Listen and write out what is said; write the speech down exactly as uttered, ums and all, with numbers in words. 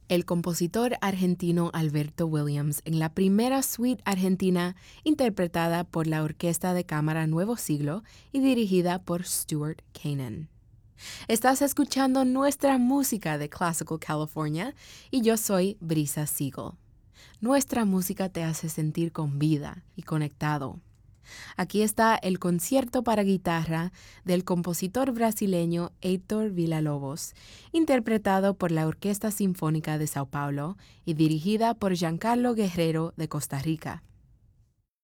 El compositor argentino Alberto Williams en la primera suite argentina interpretada por la Orquesta de Cámara Nuevo Siglo y dirigida por Stuart Kanan. Estás escuchando nuestra música de Classical California y yo soy Brisa Siegel. Nuestra música te hace sentir con vida y conectado. Aquí está el concierto para guitarra del compositor brasileño Heitor Villa-Lobos, interpretado por la Orquesta Sinfónica de Sao Paulo y dirigida por Giancarlo Guerrero de Costa Rica.